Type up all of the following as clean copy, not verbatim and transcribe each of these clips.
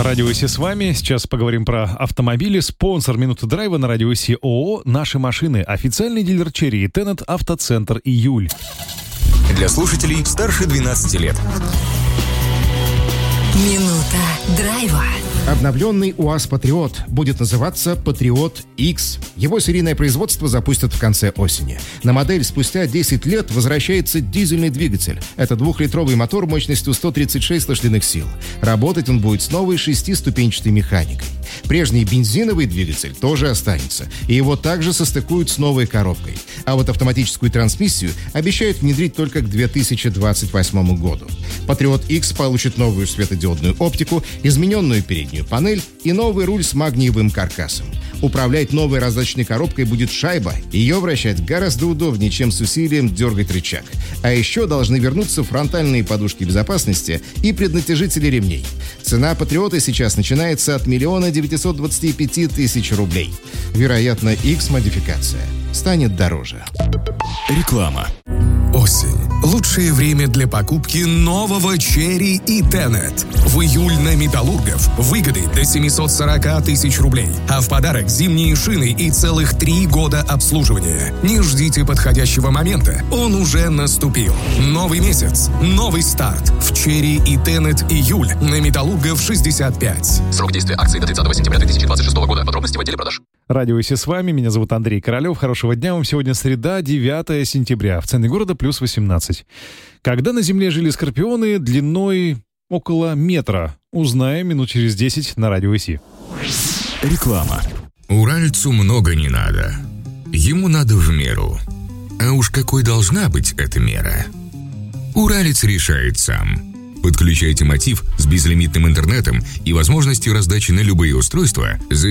Радио ИСИ с вами. Сейчас поговорим про автомобили. Спонсор «Минуты драйва» на Радио ИСИ ООО «Наши машины». Официальный дилер Chery и Tenet «Автоцентр Июль». Для слушателей старше 12 лет. Минута драйва. Обновленный УАЗ «Патриот» будет называться «Патриот X». Его серийное производство запустят в конце осени. На модель спустя 10 лет возвращается дизельный двигатель. Это двухлитровый мотор мощностью 136 лошадиных сил. Работать он будет с новой 6-ступенчатой механикой. Прежний бензиновый двигатель тоже останется, и его также состыкуют с новой коробкой. А вот автоматическую трансмиссию обещают внедрить только к 2028 году. «Патриот X» получит новую светодиодную оптику, измененную переднюю панель и новый руль с магниевым каркасом. Управлять новой раздаточной коробкой будет шайба. Ее вращать гораздо удобнее, чем с усилием дергать рычаг. А еще должны вернуться фронтальные подушки безопасности и преднатяжители ремней. Цена «Патриота» сейчас начинается от 1 925 000 рублей. Вероятно, X-модификация станет дороже. Реклама. Осень. Лучшее время для покупки нового Chery и Tenet. В июль на Металлургов выгоды до 740 000 рублей. А в подарок зимние шины и целых 3 года обслуживания. Не ждите подходящего момента. Он уже наступил. Новый месяц. Новый старт. В Chery и Tenet июль на Металлургов 65. Срок действия акции до 30 сентября 2026 года. Подробности в отделе продаж. Радио ИСИ с вами. Меня зовут Андрей Королев. Хорошего дня вам. Сегодня среда, 9 сентября. В центре города плюс 18. Когда на Земле жили скорпионы длиной около метра? Узнаем минут через 10 на Радио ИСИ. Реклама. Уральцу много не надо. Ему надо в меру. А уж какой должна быть эта мера? Уралец решает сам. Подключайте Мотив с безлимитным интернетом и возможностью раздачи на любые устройства за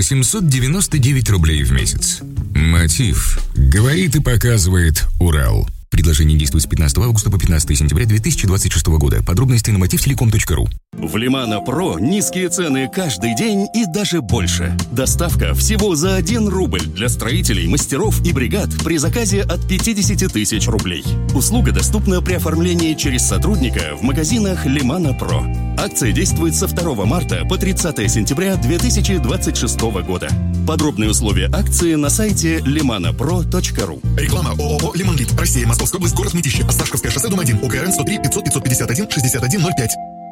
799 рублей в месяц. Мотив. Говорит и показывает Урал. Предложение действует с 15 августа по 15 сентября 2026 года. Подробности на motivtelecom.ru. В Лимано Про низкие цены каждый день и даже больше. Доставка всего за 1 рубль для строителей, мастеров и бригад при заказе от 50 000 рублей. Услуга доступна при оформлении через сотрудника в магазинах Лимано Про. Акция действует со 2 марта по 30 сентября 2026 года. Подробные условия акции на сайте limanopro.ru. Реклама ООО «Лимонлит». Россия, Московская область, город Мытищи. Осташковское шоссе, дом 1. УГРН 103 500 551 6105.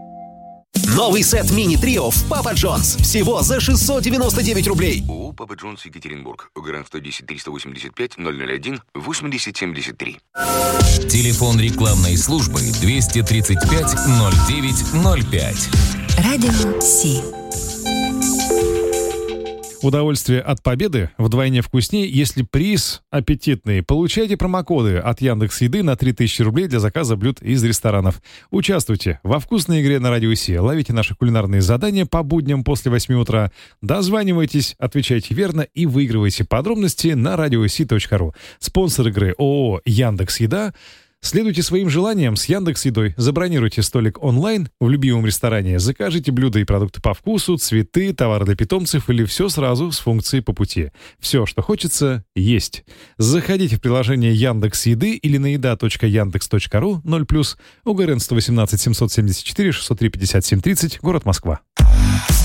Новый сет мини-трио в Папа Джонс. Всего за 699 рублей. ООО «Папа Джонс, Екатеринбург». УГРН 110 385 001 8073. Телефон рекламной службы 235 09 05. Радио ИСИ. Удовольствие от победы вдвойне вкуснее, если приз аппетитный. Получайте промокоды от Яндекс.Еды на 3000 рублей для заказа блюд из ресторанов. Участвуйте во вкусной игре на Радио ИСИ. Ловите наши кулинарные задания по будням после 8 утра. Дозванивайтесь, отвечайте верно и выигрывайте. Подробности на radioisi.ru. Спонсор игры ООО «Яндекс.Еда». Следуйте своим желаниям с Яндекс.Едой. Забронируйте столик онлайн в любимом ресторане. Закажите блюда и продукты по вкусу, цветы, товары для питомцев или все сразу с функцией по пути. Все, что хочется, есть. Заходите в приложение Яндекс.Еды или на еда.яндекс.ру 0+, УГРН 118 774 603 57 30, город Москва.